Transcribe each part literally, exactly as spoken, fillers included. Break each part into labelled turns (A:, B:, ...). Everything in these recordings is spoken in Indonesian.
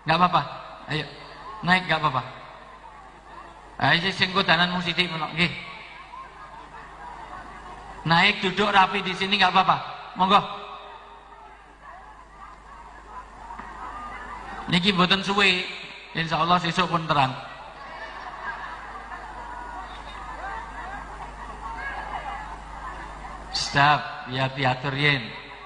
A: Enggak apa-apa. Ayo. Naik enggak apa-apa. Ayo sing kodananmu sithik menok nggih. Naik duduk rapi di sini enggak apa-apa. Monggo. Niki mboten suwe. Insyaallah sesuk pun terang. Stop, ya diatur yen.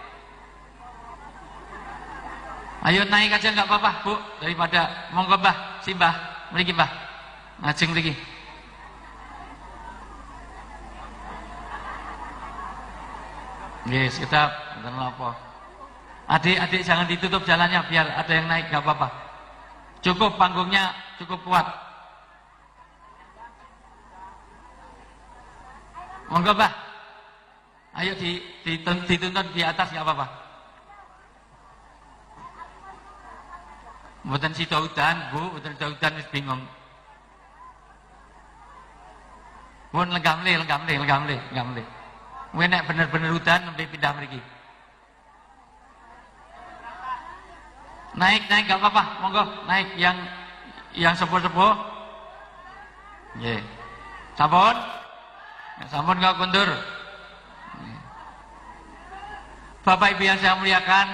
A: Ayo naik aja enggak apa-apa, Bu. Daripada monggo Mbah, si Mbah, mriki Mbah. Ngajeng mriki. Nggih, sedap, mboten napa. Adik-adik jangan ditutup jalannya biar ada yang naik enggak apa-apa. Cukup panggungnya cukup kuat. Monggo Mbah. Ayo di, dituntun di atas nggak apa-apa. Mboten si daudan, Bu, mboten daudan wis bingung. Pun lenggam le, lenggam le, lenggam le, lenggam le. Mungkin nek bener-bener udan nembe pindah mriki. Naik, naik nggak apa-apa, monggo, naik yang yang sepuh-sepuh. Nggih. Sampun? Sampun nggak kundur. Bapak Ibu yang saya muliakan,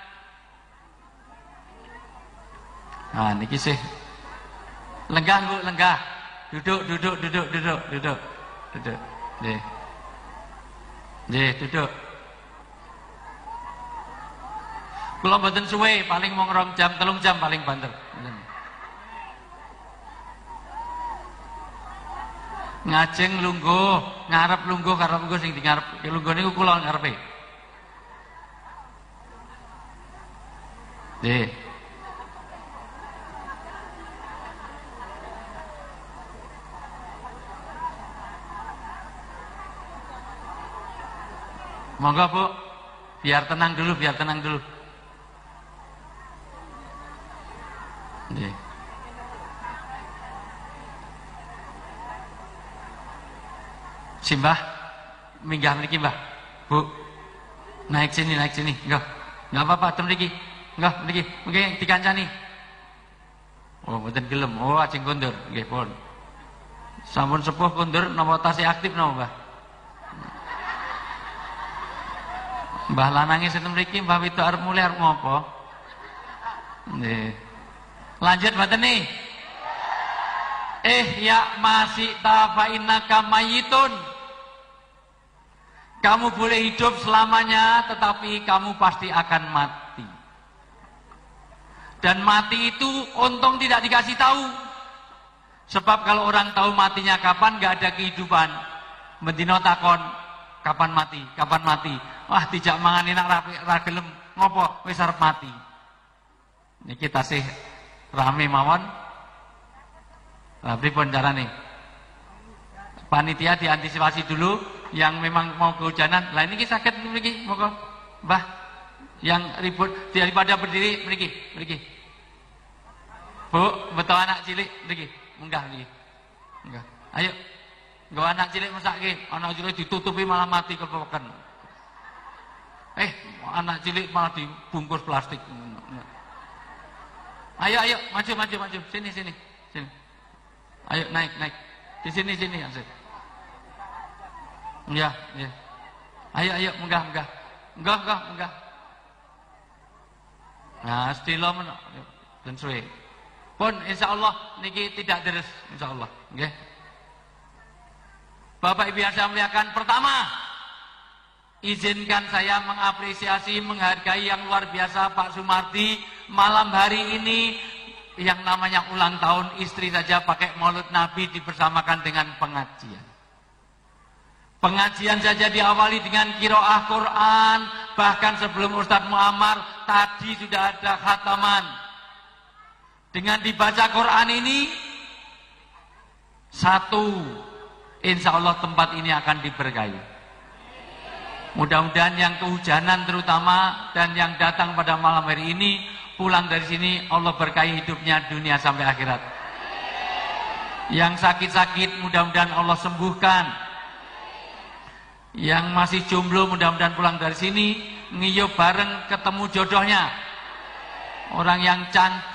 A: nah niki sih lenggah Bu, lenggah, duduk, duduk, duduk, duduk, duduk, duduk, deh, deh, duduk. Kalau mboten suwe, paling mau ngerong jam, telung jam paling banter. Ngajeng lungguh, ngarep lungguh karo lungguh sing di ngarep, lungguh niku kula ngarepe. Deh. Monggo Bu, biar tenang dulu, biar tenang dulu. Deh. Simbah, minggah mriki Mbah. Bu, naik sini, naik sini. Enggak, enggak apa-apa, tem mriki. Enggak, mriki, mungkin dikancani. Oh, mboten gelem. Oh, ajeng kondur, nggih pun. Sampun sepuh kondur napa tasih aktif napa, Mbah? Mbah lanange sinten mriki, Mbah wedok arep mulih arep ngopo? Nggih. Lanjut mboten nih. Eh ya masih tafa innaka mayitun. Kamu boleh hidup selamanya, tetapi kamu pasti akan mati. Dan mati itu untung tidak dikasih tahu. Sebab kalau orang tahu matinya kapan, gak ada kehidupan. Mendino takon, kapan mati, kapan mati. Wah, dijak mangan enak ra gelem ngopo wis arep mati. Niki tasih rame mawon. Lah pripun carane? Panitia diantisipasi dulu yang memang mau kehujanan. Lah niki sakit mriki monggo. Mbah yang ribut daripada berdiri mriki, mriki. Bu, betul anak cilik mriki, munggah mriki. Munggah. Ayo. Nggo anak cilik mesake, anak cilik ditutupi malah mati kepeken. Eh, anak cilik malah dibungkus plastik. Ayo, ayo, maju, maju, maju. Sini, sini, sini. Ayo naik, naik. Di sini, sini, Ansip. Ya, ya. Ayo, ayo, munggah, munggah. Munggah, munggah, munggah. Nah, stilo men dan suwe. Pun insyaallah niki tidak deres insyaallah, nggih. Bapak Ibu yang saya muliakan, pertama izinkan saya mengapresiasi, menghargai yang luar biasa Pak Sumardi malam hari ini yang namanya ulang tahun istri saja pakai Maulid Nabi dibersamakan dengan pengajian. Pengajian saja diawali dengan qiraah Quran, bahkan sebelum Ustadz Muammar tadi sudah ada khataman. Dengan dibaca Quran ini, satu, insya Allah tempat ini akan diberkahi. Mudah-mudahan yang kehujanan terutama dan yang datang pada malam hari ini pulang dari sini Allah berkahi hidupnya dunia sampai akhirat. Yang sakit-sakit mudah-mudahan Allah sembuhkan. Yang masih jomblo mudah-mudahan pulang dari sini ngiyup bareng ketemu jodohnya. Orang yang cantik